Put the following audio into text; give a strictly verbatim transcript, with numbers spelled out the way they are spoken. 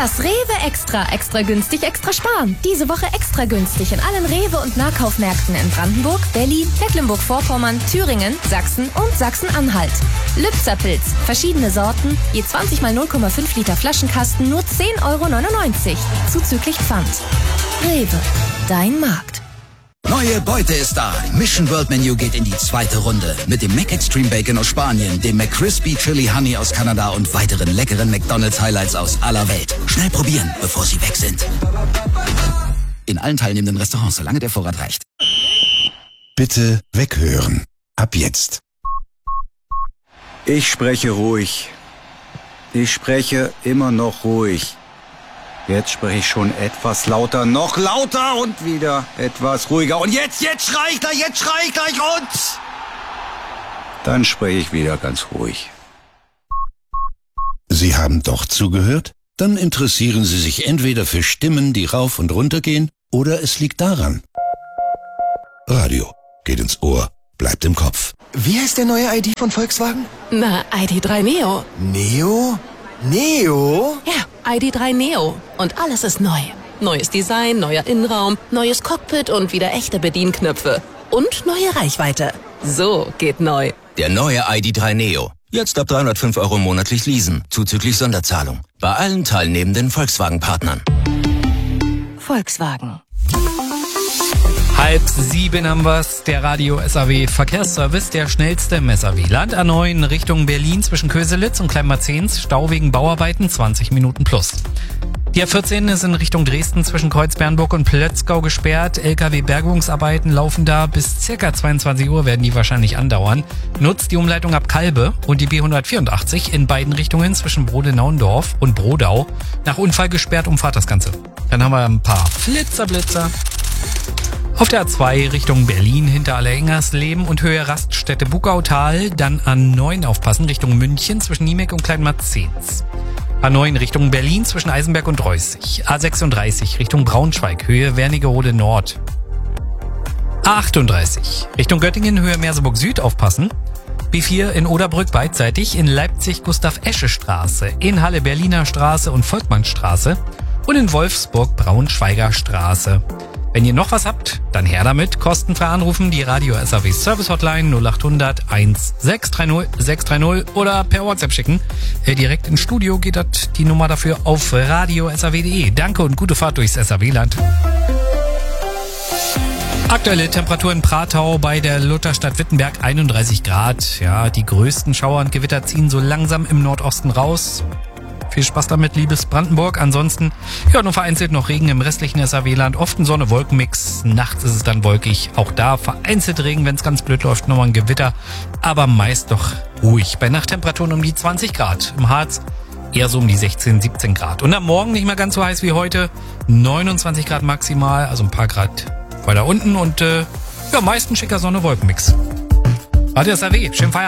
Das Rewe Extra. Extra günstig, extra sparen. Diese Woche extra günstig in allen Rewe- und Nahkaufmärkten in Brandenburg, Berlin, Mecklenburg-Vorpommern, Thüringen, Sachsen und Sachsen-Anhalt. Lübzer-Pilz. Verschiedene Sorten. Je zwanzig mal null Komma fünf Liter Flaschenkasten nur zehn Euro neunundneunzig. Zuzüglich Pfand. Rewe. Dein Markt. Neue Beute ist da. Mission World Menu geht in die zweite Runde. Mit dem Mac Extreme Bacon aus Spanien, dem McCrispy Chili Honey aus Kanada und weiteren leckeren McDonald's Highlights aus aller Welt. Schnell probieren, bevor sie weg sind. In allen teilnehmenden Restaurants, solange der Vorrat reicht. Bitte weghören. Ab jetzt. Ich spreche ruhig. Ich spreche immer noch ruhig. Jetzt spreche ich schon etwas lauter, noch lauter und wieder etwas ruhiger. Und jetzt, jetzt schrei ich gleich, jetzt schrei ich gleich und... Dann spreche ich wieder ganz ruhig. Sie haben doch zugehört? Dann interessieren Sie sich entweder für Stimmen, die rauf und runter gehen, oder es liegt daran. Radio geht ins Ohr, bleibt im Kopf. Wie heißt der neue I D von Volkswagen? Na, I D drei Neo. Neo? Neo? Ja, I D drei Neo. Und alles ist neu. Neues Design, neuer Innenraum, neues Cockpit und wieder echte Bedienknöpfe. Und neue Reichweite. So geht neu. Der neue I D drei Neo. Jetzt ab dreihundertfünf Euro monatlich leasen, zuzüglich Sonderzahlung. Bei allen teilnehmenden Volkswagen-Partnern. Volkswagen. Halb sieben haben wir's, der Radio S A W Verkehrsservice, der schnellste im S A W. Land A neun Richtung Berlin zwischen Köselitz und Kleinmarzens, Stau wegen Bauarbeiten, zwanzig Minuten plus. Die A vierzehn ist in Richtung Dresden zwischen Kreuzbernburg und Plötzgau gesperrt. L K W-Bergungsarbeiten laufen da bis circa zweiundzwanzig Uhr, werden die wahrscheinlich andauern. Nutzt die Umleitung ab Kalbe und die B hundertvierundachtzig in beiden Richtungen zwischen Brodenauendorf und Brodau. Nach Unfall gesperrt, umfahrt das Ganze. Dann haben wir ein paar Flitzerblitzer. Auf der A zwei Richtung Berlin hinter Allerhengersleben und Höhe Raststätte Bugautal, dann A neun aufpassen Richtung München zwischen Niemek und Kleinmarzens. A neun Richtung Berlin zwischen Eisenberg und Reußig. A sechsunddreißig Richtung Braunschweig, Höhe Wernigerode Nord. A achtunddreißig Richtung Göttingen, Höhe Merseburg Süd aufpassen. B vier in Oderbrück beidseitig, in Leipzig Gustav-Esche-Straße, in Halle Berliner Straße und Volkmannstraße und in Wolfsburg Braunschweiger Straße. Wenn ihr noch was habt, dann her damit. Kostenfrei anrufen, die Radio S A W Service Hotline null achthundert eins sechs drei null sechs drei null oder per WhatsApp schicken. Äh, direkt ins Studio geht das die Nummer dafür auf radio s a w punkt de. Danke und gute Fahrt durchs S A W-Land. Aktuelle Temperatur in Pratau bei der Lutherstadt Wittenberg einunddreißig Grad. Ja, die größten Schauer und Gewitter ziehen so langsam im Nordosten raus. Viel Spaß damit, liebes Brandenburg. Ansonsten, ja, nur vereinzelt noch Regen im restlichen S A W-Land. Oft ein Sonne-Wolken-Mix. Nachts ist es dann wolkig. Auch da vereinzelt Regen, wenn es ganz blöd läuft, nochmal ein Gewitter. Aber meist doch ruhig. Bei Nachttemperaturen um die zwanzig Grad. Im Harz eher so um die sechzehn, siebzehn Grad. Und am Morgen nicht mehr ganz so heiß wie heute. neunundzwanzig Grad maximal, also ein paar Grad weiter unten. Und äh, ja, meist ein schicker Sonne-Wolken-Mix. Radio S A W, schönen Feierabend.